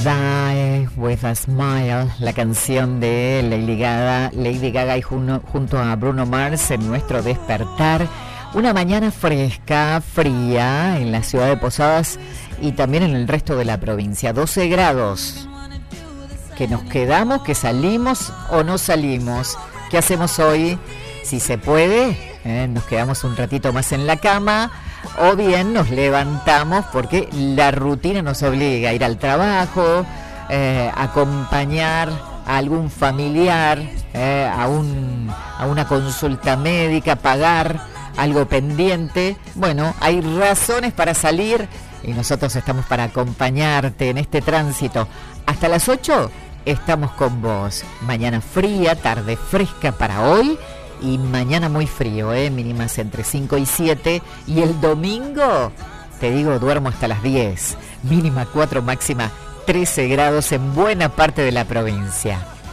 Die with a Smile, la canción de Lady Gaga y junto a Bruno Mars en nuestro despertar. Una mañana fresca, fría en la ciudad de Posadas y también en el resto de la provincia. 12 grados. ¿Que nos quedamos, que salimos o no salimos? ¿Qué hacemos hoy? Si se puede, nos quedamos un ratito más en la cama o bien nos levantamos porque la rutina nos obliga a ir al trabajo, acompañar a algún familiar, a una consulta médica, pagar algo pendiente. Bueno, hay razones para salir y nosotros estamos para acompañarte en este tránsito. Hasta las 8 estamos con vos. Mañana fría, tarde fresca para hoy y mañana muy frío, mínimas entre 5 y 7. Y el domingo, te digo, duermo hasta las 10. Mínima 4, máxima 13 grados en buena parte de la provincia.